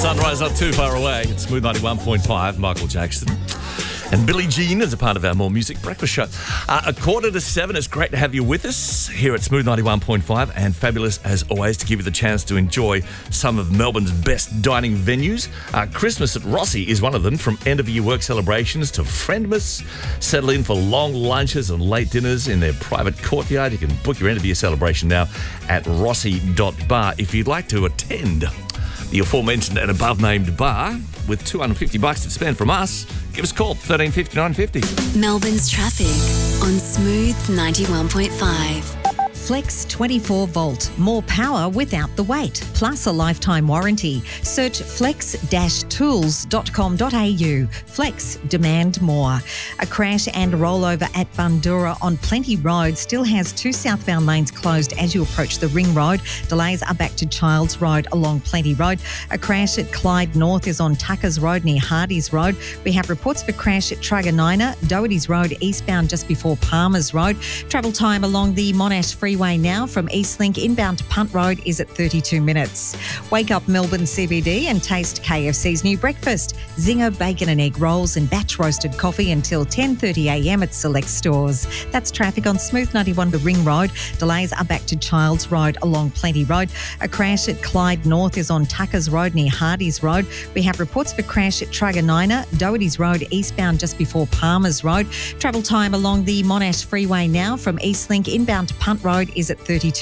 Sunrise not too far away. It's Smooth 91.5, Michael Jackson. And Billie Jean is a part of our More Music Breakfast Show. 6:45, it's great to have you with us here at Smooth 91.5, and fabulous as always to give you the chance to enjoy some of Melbourne's best dining venues. Christmas at Rossi is one of them, from end-of-year work celebrations to Friendmas. Settle in for long lunches and late dinners in their private courtyard. You can book your end-of-year celebration now at rossi.bar. If you'd like to attend the aforementioned and above-named bar with $250 to spend from us, give us a call, 1350 950. Melbourne's traffic on Smooth 91.5. Flex 24 volt, more power without the weight, plus a lifetime warranty. Search flex-tools.com.au. Flex, demand more. A crash and rollover at Bundoora on Plenty Road still has two southbound lanes closed as you approach the Ring Road. Delays are back to Childs Road along Plenty Road. A crash at Clyde North is on Tuckers Road near Hardy's Road. We have reports of a crash at Truganina, Doherty's Road eastbound just before Palmer's Road. Travel time along the Monash Freeway now from Eastlink inbound to Punt Road is at 32 minutes. Wake up Melbourne CBD and taste KFC's new breakfast. Zinger bacon and egg rolls and batch roasted coffee until 10:30am at select stores. That's traffic on Smooth 91 to Ring Road. Delays are back to Childs Road along Plenty Road. A crash at Clyde North is on Tuckers Road near Hardy's Road. We have reports of a crash at Truganina, Doherty's Road eastbound just before Palmer's Road. Travel time along the Monash Freeway now from Eastlink inbound to Punt Road is at 32